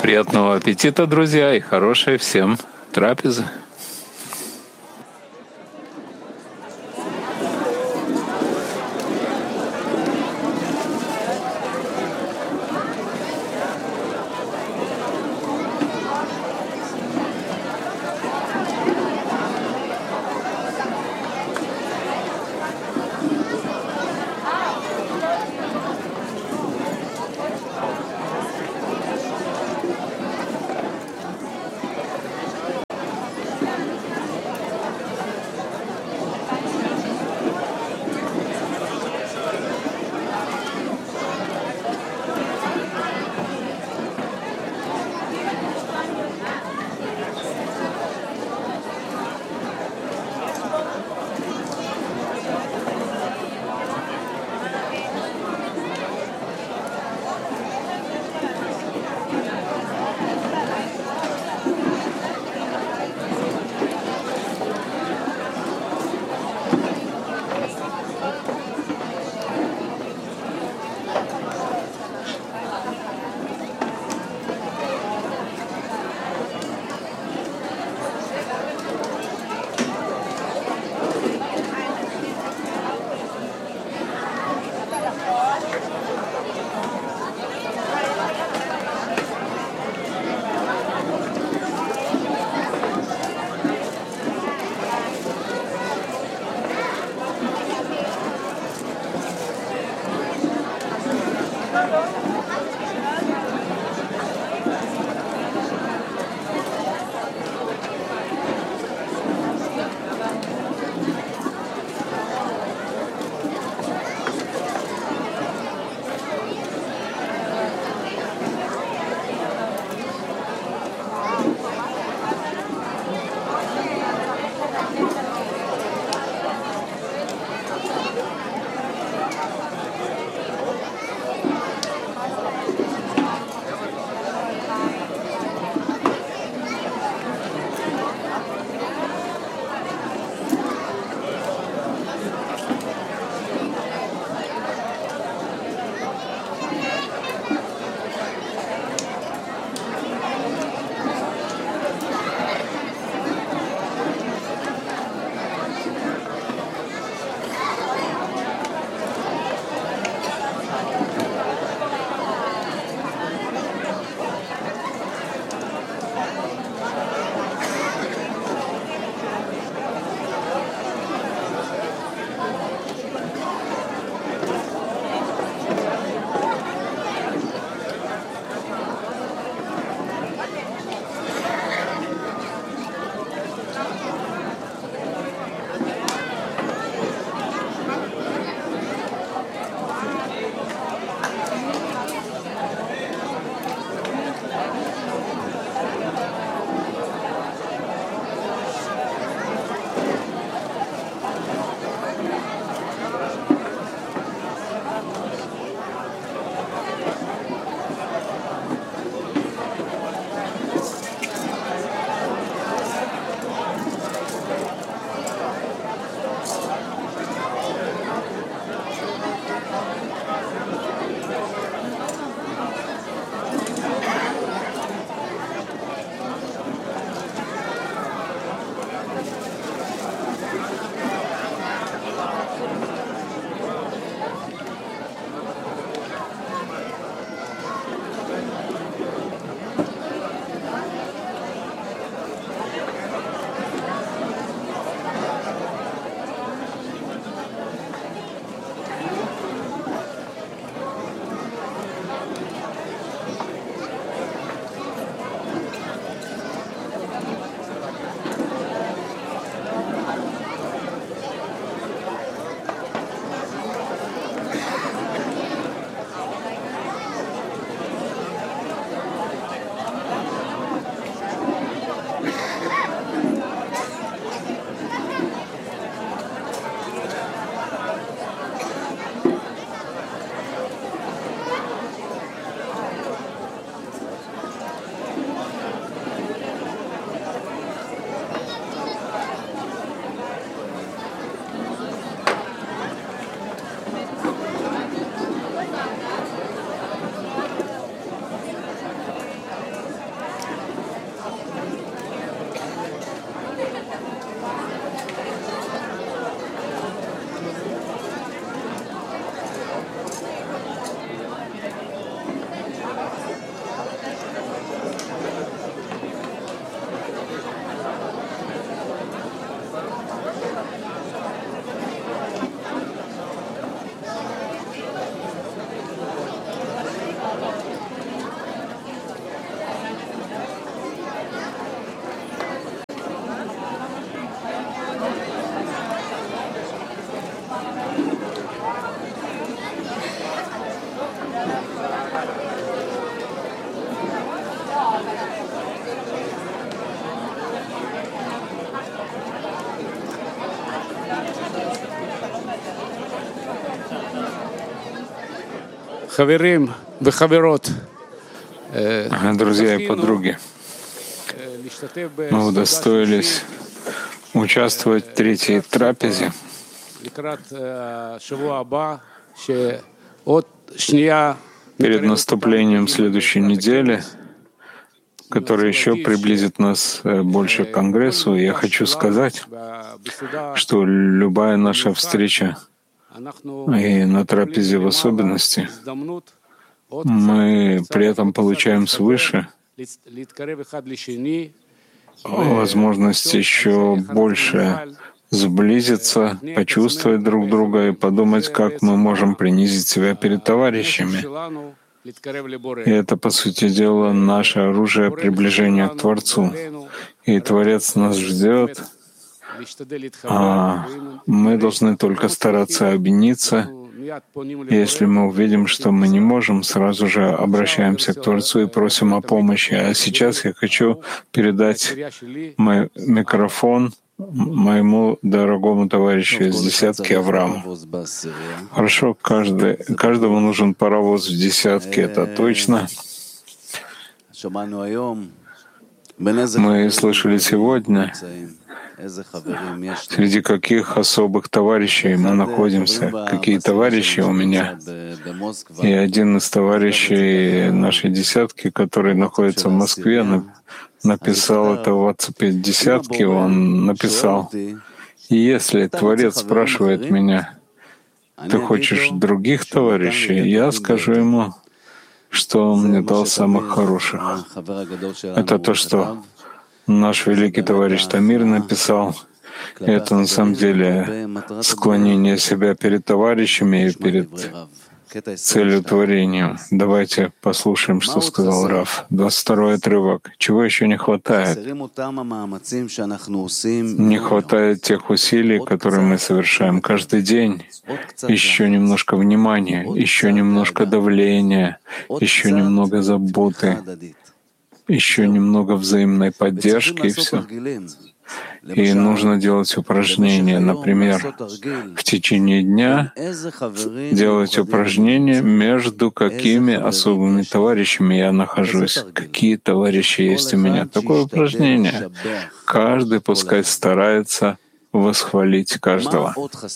Приятного аппетита, друзья, и хорошей всем трапезы. Друзья и подруги, мы удостоились участвовать в третьей трапезе. Перед наступлением следующей недели, которая еще приблизит нас больше к Конгрессу, я хочу сказать, что любая наша встреча, и на трапезе в особенности, мы при этом получаем свыше возможность еще больше сблизиться, почувствовать друг друга и подумать, как мы можем принизить себя перед товарищами. И это, по сути дела, наше оружие приближения к Творцу. И Творец нас ждет, а мы должны только стараться объединиться. Если мы увидим, что мы не можем, сразу же обращаемся к Творцу и просим о помощи. А сейчас я хочу передать мой микрофон моему дорогому товарищу из десятки Аврааму. Хорошо, каждому нужен паровоз в десятке, это точно. Мы слышали сегодня, среди каких особых товарищей мы находимся, какие товарищи у меня. И один из товарищей нашей десятки, который находится в Москве, написал это в WhatsApp десятки, он написал: «Если Творец спрашивает меня, ты хочешь других товарищей, я скажу ему, что он мне дал самых хороших». Это то, что наш великий товарищ Тамир написал. И это на самом деле склонение себя перед товарищами и перед целью творения. Давайте послушаем, что сказал Рав. 22-й отрывок. Чего еще не хватает? Не хватает тех усилий, которые мы совершаем каждый день. Еще немножко внимания, еще немножко давления, еще немного заботы, еще немного взаимной поддержки, и все. И нужно делать упражнения. Например, в течение дня делать упражнения, между какими особыми товарищами я нахожусь, какие товарищи есть у меня. Такое упражнение. Каждый пускай старается восхвалить каждого.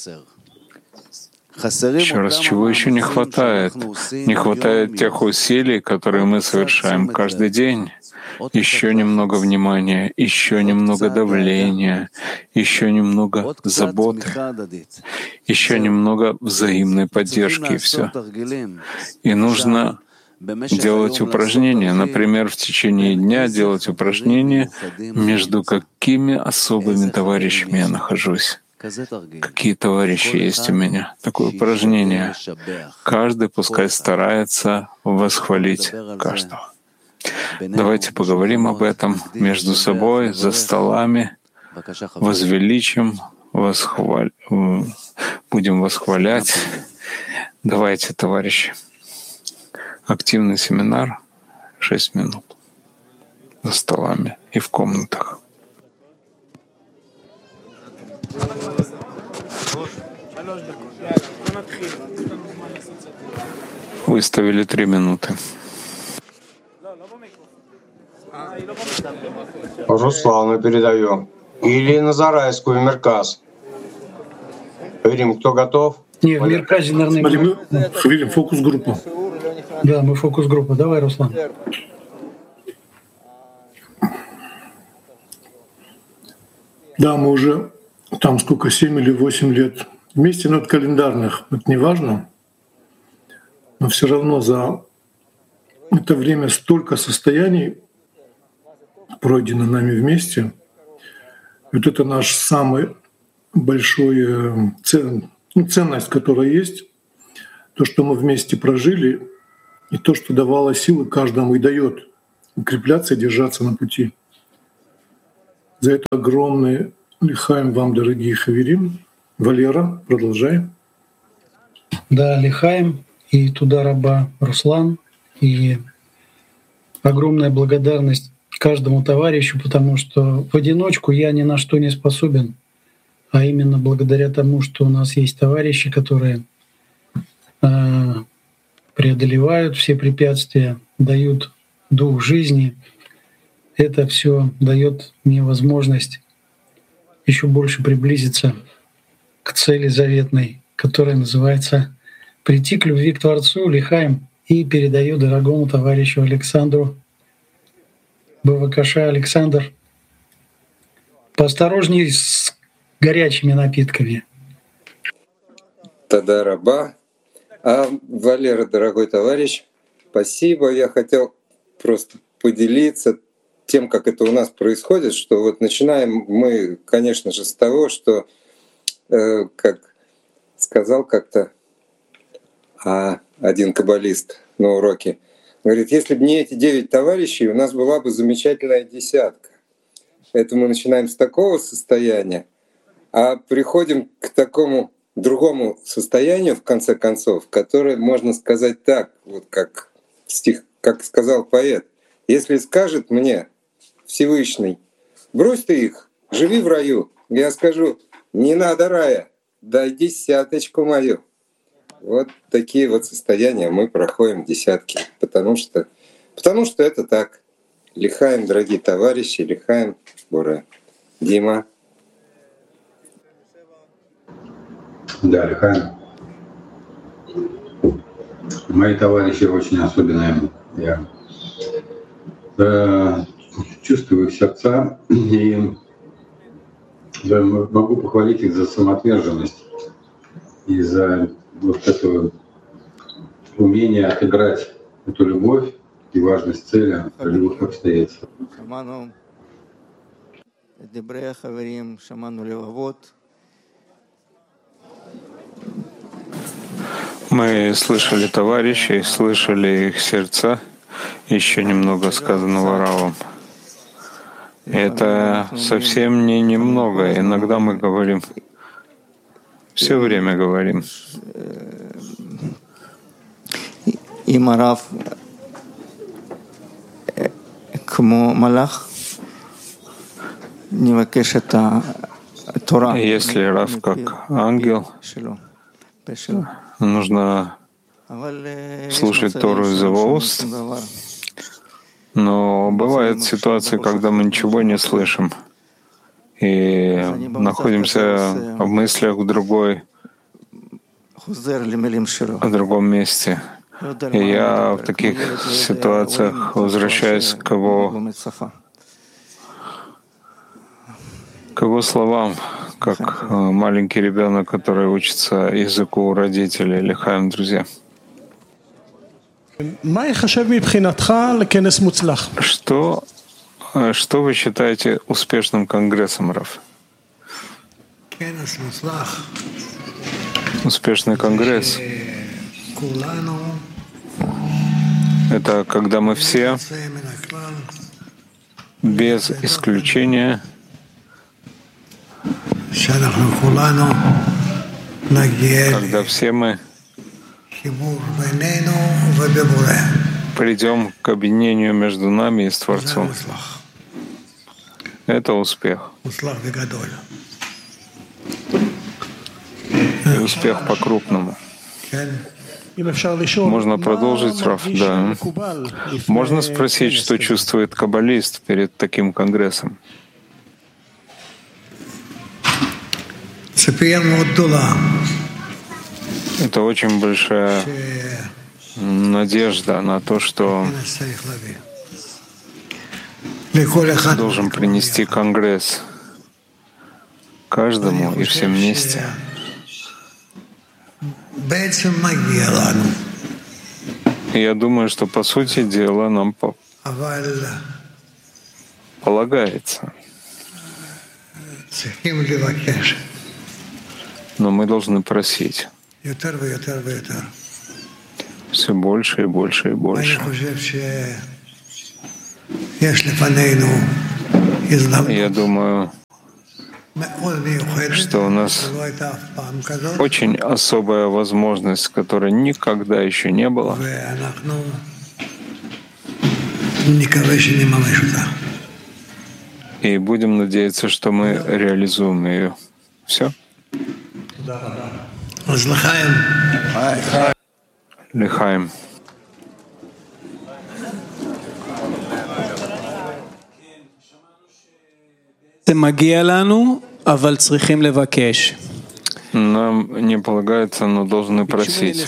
Еще раз, чего еще не хватает? Не хватает тех усилий, которые мы совершаем каждый день. Еще немного внимания, еще немного давления, еще немного заботы, еще немного взаимной поддержки, и все. И нужно делать упражнения. Например, в течение дня делать упражнения, между какими особыми товарищами я нахожусь. Какие товарищи есть у меня? Такое упражнение. Каждый пускай старается восхвалить каждого. Давайте поговорим об этом между собой, за столами, возвеличим, будем восхвалять. Давайте, товарищи. Активный семинар, 6 минут, за столами и в комнатах. Выставили 3 минуты. Руслану передаю. Или на Зарайскую, в Мерказ. Рим, кто готов? Не, в Мерказе, наверное... Хвилин, фокус-группу. Да, мы фокус-группа. Давай, Руслан. Да, мы уже там сколько, 7 или 8 лет вместе, но от календарных, это не важно. Но все равно за это время столько состояний пройдено нами вместе. Вот это наш самый большой ценность, которая есть, то, что мы вместе прожили, и то, что давало силы каждому и дает укрепляться и держаться на пути. За это огромный лихаем вам, дорогие хаверим. Валера, продолжай. Да, лихаем и туда раба Руслан. И огромная благодарность каждому товарищу, потому что в одиночку я ни на что не способен, а именно благодаря тому, что у нас есть товарищи, которые преодолевают все препятствия, дают дух жизни. Это все дает мне возможность еще больше приблизиться к цели заветной, которая называется «Прийти к любви к Творцу». Лихаим. И передаю дорогому товарищу Александру. Бавакаша, Александр, поосторожней с горячими напитками. Тада раба. Валера, дорогой товарищ, спасибо. Я хотел просто поделиться тем, как это у нас происходит, что вот начинаем мы, конечно же, с того, что, как сказал как-то один каббалист на уроке, говорит, если бы не эти 9 товарищей, у нас была бы замечательная десятка. Это мы начинаем с такого состояния, а приходим к такому другому состоянию, в конце концов, которое можно сказать так, вот как стих, как сказал поэт. Если скажет мне Всевышний, брось ты их, живи в раю, я скажу, не надо рая, дай десяточку мою. Вот такие вот состояния мы проходим десятки, потому что это так. Лихаем, дорогие товарищи, лихаем, Бура. Дима. Да, лихаем. Мои товарищи очень особенные. Я чувствую их сердца и могу похвалить их за самоотверженность и за вот это умение отыграть эту любовь и важность цели в любых обстоятельствах. Мы слышали товарищей, слышали их сердца, еще немного сказанного Равом. Это совсем не немного. Иногда мы говорим, все время говорим. Если Рав как ангел, нужно слушать Тору из его уст, но бывают ситуации, когда мы ничего не слышим и находимся в мыслях в другом месте. И я в таких ситуациях возвращаюсь к его словам, как маленький ребенок, который учится языку у родителей. Лихаем, друзья. Что вы считаете успешным конгрессом, Рав? Успешный конгресс — это когда мы все, без исключения, когда все мы придем к объединению между нами и с Творцом. Это успех. И успех по-крупному. Можно продолжить, Раф? Да. Можно спросить, что чувствует каббалист перед таким конгрессом? Это очень большая надежда на то, что должен принести конгресс каждому и всем вместе. Я думаю, что по сути дела нам полагается. Но мы должны просить все больше и больше и больше. Я думаю, что у нас очень особая возможность, которой никогда еще не было. И будем надеяться, что мы реализуем ее. Все? Лихаим. Нам не полагается, но должны просить.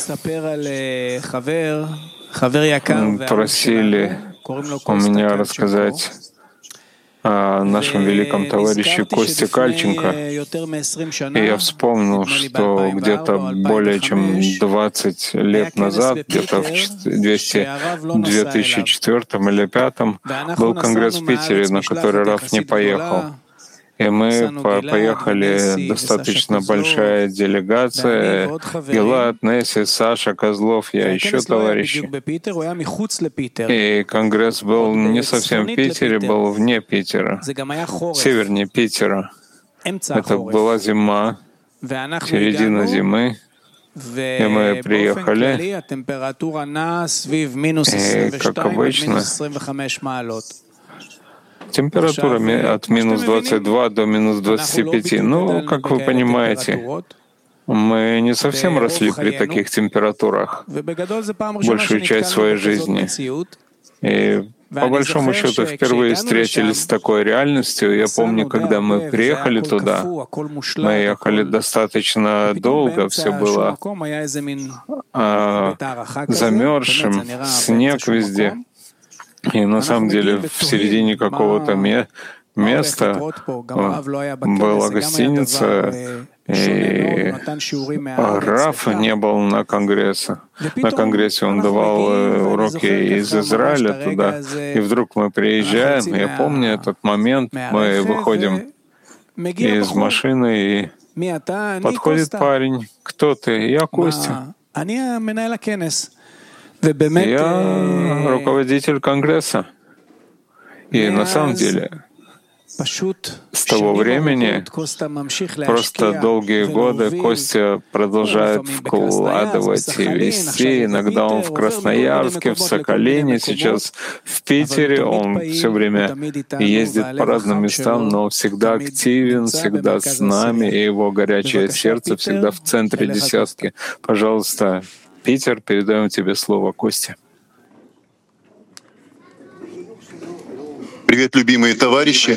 Просили у меня рассказать о нашем великом товарище Косте Кальченко. И я вспомнил, что где-то более чем 20 лет назад, где-то в 2004 или 2005, был конгресс в Питере, на который Раф не поехал. И мы поехали, достаточно большая делегация, Гилад, Несси, Саша, Козлов, я еще товарищи. И конгресс был не совсем в Питере, был вне Питера, севернее Питера. Это была зима, середина зимы. И мы приехали, и, как обычно, температура от минус 22 до минус 25. Ну, как вы понимаете, мы не совсем росли при таких температурах большую часть своей жизни. И по большому счету впервые встретились с такой реальностью. Я помню, когда мы приехали туда, мы ехали достаточно долго, все было замерзшим, снег везде. И на самом деле в середине какого-то места была гостиница, и Раф не был на конгрессе. На конгрессе он давал уроки из Израиля туда. И вдруг мы приезжаем, я помню этот момент, мы выходим из машины, и подходит парень. Кто ты? Я Костя. Я руководитель конгресса. И на самом деле с того времени, просто долгие годы, Костя продолжает вкладывать и вести. Иногда он в Красноярске, в Сахалине, сейчас в Питере. Он все время ездит по разным местам, но всегда активен, всегда с нами, и его горячее сердце всегда в центре десятки. Пожалуйста, Питер, передаем тебе слово, Костя. Привет, любимые товарищи.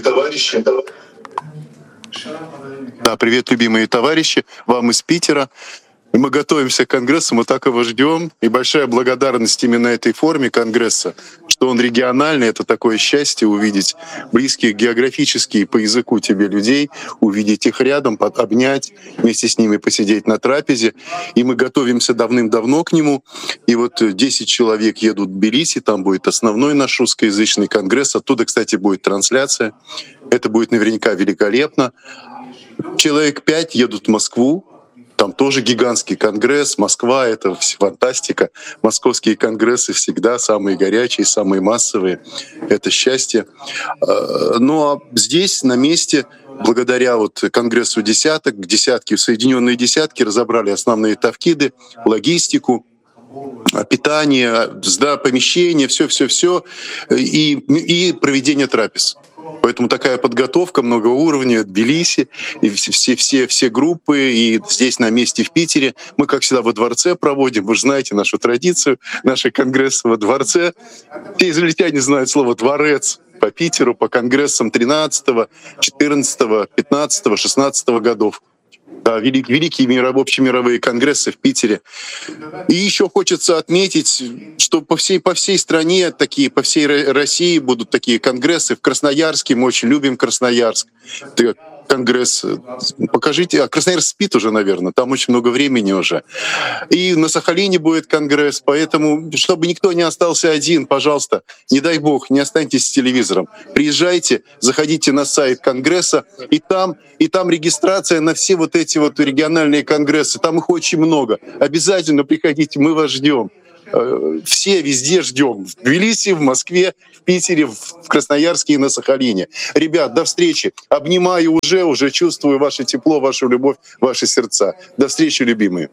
Да, привет, любимые товарищи. Вам из Питера. Мы готовимся к конгрессу, мы так его ждем. И большая благодарность именно этой форме конгресса, что он региональный. Это такое счастье увидеть близких географически и по языку тебе людей, увидеть их рядом, обнять, вместе с ними посидеть на трапезе. И мы готовимся давным-давно к нему. И вот 10 человек едут в Тбилиси, там будет основной наш русскоязычный конгресс. Оттуда, кстати, будет трансляция. Это будет наверняка великолепно. Человек 5 едут в Москву. Там тоже гигантский конгресс. Москва — это фантастика. Московские конгрессы всегда самые горячие, самые массовые. Это счастье. Ну а здесь, на месте, благодаря вот конгрессу десяток, Соединенные десятки разобрали основные тавкиды, логистику, питание, помещение, все и проведение трапез. Поэтому такая подготовка, многоуровневая, Тбилиси, и все группы, и здесь на месте в Питере. Мы, как всегда, во дворце проводим. Вы же знаете нашу традицию, наши конгрессы во дворце. Все израильтяне знают слово «дворец» по Питеру, по конгрессам 13-го, 14-го, 15-го, 16-го годов. Да, великие общемировые конгрессы в Питере. И еще хочется отметить, что по всей стране, по всей России будут такие конгрессы. В Красноярске мы очень любим Красноярск. Конгресс. Покажите. Красноярск спит уже, наверное, там очень много времени уже. И на Сахалине будет конгресс, поэтому, чтобы никто не остался один, пожалуйста, не дай бог, не останьтесь с телевизором. Приезжайте, заходите на сайт конгресса, и там регистрация на все вот эти вот региональные конгрессы. Там их очень много. Обязательно приходите, мы вас ждем. Все везде ждем. В Тбилиси, в Москве, в Питере, в Красноярске и на Сахалине. Ребят, до встречи. Обнимаю уже чувствую ваше тепло, вашу любовь, ваши сердца. До встречи, любимые.